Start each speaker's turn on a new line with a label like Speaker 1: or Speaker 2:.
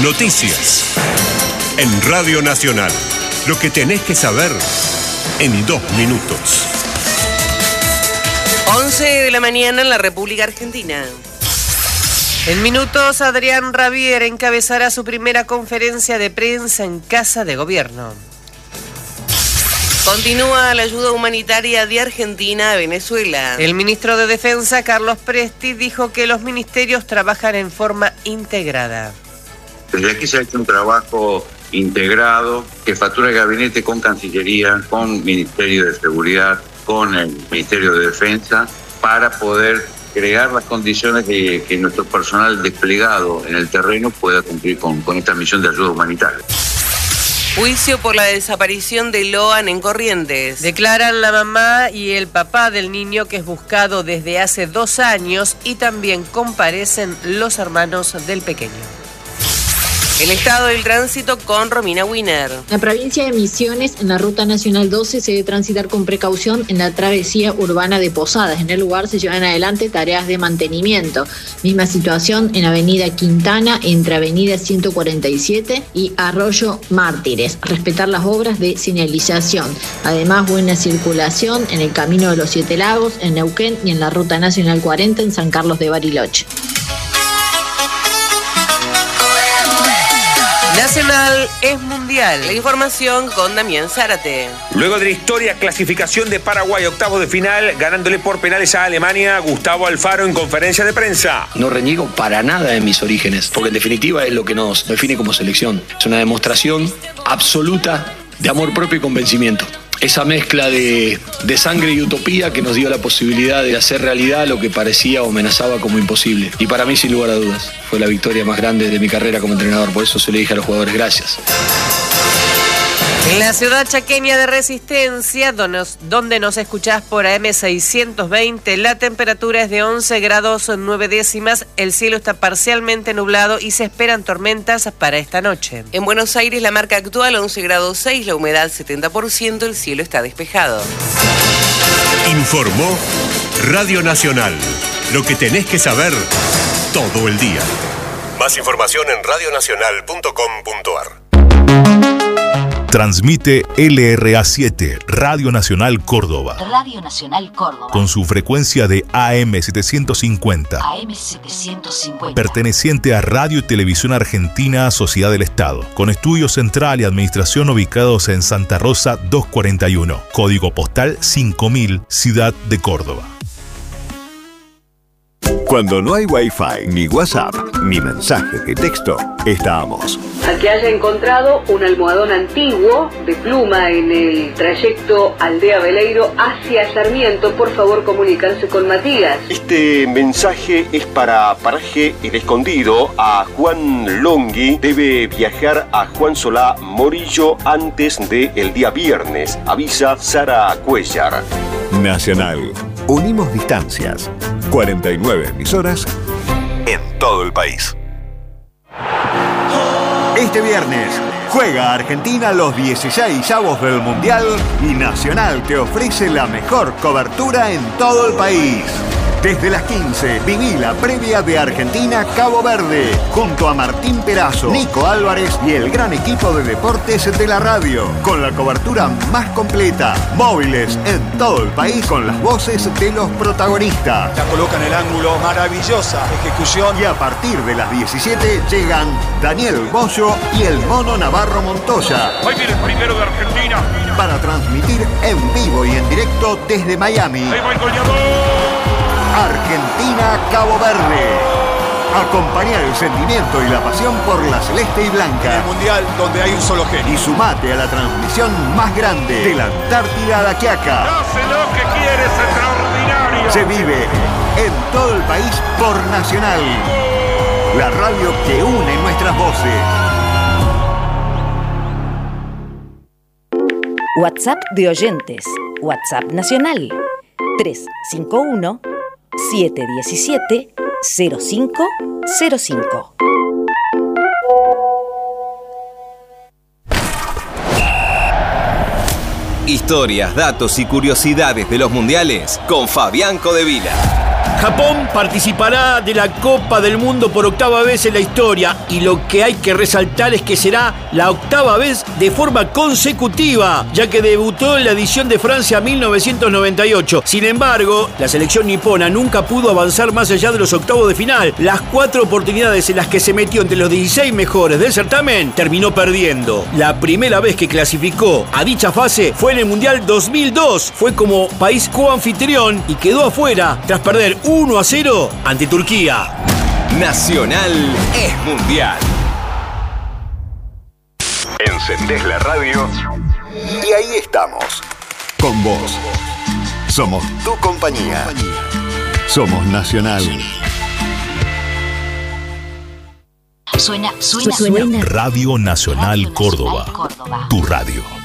Speaker 1: Noticias. En Radio Nacional. Lo que tenés que saber en 2 minutos.
Speaker 2: 11 de la mañana en la República Argentina.
Speaker 3: En minutos, Adrián Rabier encabezará su primera conferencia de prensa en Casa de Gobierno.
Speaker 2: Continúa la ayuda humanitaria de Argentina a Venezuela.
Speaker 3: El ministro de Defensa, Carlos Presti, dijo que los ministerios trabajan en forma integrada.
Speaker 4: Desde aquí se ha hecho un trabajo integrado, jefatura de gabinete con Cancillería, con Ministerio de Seguridad, con el Ministerio de Defensa, para poder crear las condiciones de que nuestro personal desplegado en el terreno pueda cumplir con esta misión de ayuda humanitaria.
Speaker 2: Juicio por la desaparición de Loan en Corrientes.
Speaker 3: Declaran la mamá y el papá del niño, que es buscado desde hace 2 años, y también comparecen los hermanos del pequeño.
Speaker 2: El estado del tránsito con Romina Wiener.
Speaker 5: La provincia de Misiones, en la Ruta Nacional 12, se debe transitar con precaución en la travesía urbana de Posadas. En el lugar se llevan adelante tareas de mantenimiento. Misma situación en Avenida Quintana, entre Avenida 147 y Arroyo Mártires. Respetar las obras de señalización. Además, buena circulación en el Camino de los 7 Lagos, en Neuquén, y en la Ruta Nacional 40 en San Carlos de Bariloche.
Speaker 3: Nacional es mundial.
Speaker 2: La información con Damián Zárate.
Speaker 6: Luego de la histórica clasificación de Paraguay a octavos de final, ganándole por penales a Alemania, Gustavo Alfaro en conferencia de prensa.
Speaker 7: No reniego para nada de mis orígenes, porque en definitiva es lo que nos define como selección. Es una demostración absoluta de amor propio y convencimiento. Esa mezcla de sangre y utopía que nos dio la posibilidad de hacer realidad lo que parecía o amenazaba como imposible. Y para mí, sin lugar a dudas, fue la victoria más grande de mi carrera como entrenador. Por eso se le dije a los jugadores gracias.
Speaker 3: En la ciudad chaqueña de Resistencia, donde nos escuchás por AM620, la temperatura es de 11 grados 9 décimas, el cielo está parcialmente nublado y se esperan tormentas para esta noche.
Speaker 2: En Buenos Aires, la marca actual 11 grados 6, la humedad 70%, el cielo está despejado.
Speaker 1: Informó Radio Nacional. Lo que tenés que saber todo el día. Más información en radionacional.com.ar.
Speaker 8: Transmite LRA7, Radio Nacional Córdoba.
Speaker 9: Radio Nacional Córdoba.
Speaker 8: Con su frecuencia de AM750.
Speaker 9: AM750.
Speaker 8: Perteneciente a Radio y Televisión Argentina, Sociedad del Estado. Con estudio central y administración ubicados en Santa Rosa 241. Código postal 5000, Ciudad de Córdoba.
Speaker 10: Cuando no hay Wi-Fi, ni WhatsApp, ni mensaje de texto, estamos.
Speaker 11: Al que haya encontrado un almohadón antiguo de pluma en el trayecto Aldea Veleiro hacia Sarmiento, por favor comunicarse con Matías.
Speaker 12: Este mensaje es para Paraje El Escondido. A Juan Longhi debe viajar a Juan Solá Morillo antes del día viernes. Avisa Sara Cuellar.
Speaker 10: Nacional. Unimos distancias. 49 emisoras en todo el país. Este viernes juega Argentina los 16avos del Mundial y Nacional te ofrece la mejor cobertura en todo el país. Desde las 15, viví la previa de Argentina-Cabo Verde, junto a Martín Perazo, Nico Álvarez y el gran equipo de deportes de la radio, con la cobertura más completa, móviles en todo el país con las voces de los protagonistas.
Speaker 13: La coloca en el ángulo, maravillosa ejecución.
Speaker 12: Y a partir de las 17 llegan Daniel Bollo y el Mono Navarro Montoya.
Speaker 14: Hoy viene el primero de Argentina.
Speaker 12: Para transmitir en vivo y en directo desde Miami.
Speaker 14: Ahí va el goleador.
Speaker 12: Argentina-Cabo Verde. Acompañar el sentimiento y la pasión por la celeste y blanca.
Speaker 13: En el Mundial donde hay un solo genio.
Speaker 12: Y sumate a la transmisión más grande de la Antártida a la Quiaca.
Speaker 14: Hace lo que quiere, es extraordinario.
Speaker 12: Se vive en todo el país por Nacional. La radio que une nuestras voces.
Speaker 15: WhatsApp de oyentes. WhatsApp nacional. 351-717-0505.
Speaker 16: Historias, datos y curiosidades de los mundiales con Fabián Codevila. Japón participará de la Copa del Mundo por octava vez en la historia y lo que hay que resaltar es que será la octava vez de forma consecutiva, ya que debutó en la edición de Francia 1998. Sin embargo, la selección nipona nunca pudo avanzar más allá de los octavos de final. Las 4 oportunidades en las que se metió entre los 16 mejores del certamen terminó perdiendo. La primera vez que clasificó a dicha fase fue en el Mundial 2002. Fue como país coanfitrión y quedó afuera tras perder 1-0 ante Turquía.
Speaker 17: Nacional es mundial.
Speaker 10: Encendés la radio y ahí estamos. Con vos. Somos tu compañía. Somos Nacional.
Speaker 15: Suena.
Speaker 8: Radio Nacional Córdoba. Tu radio.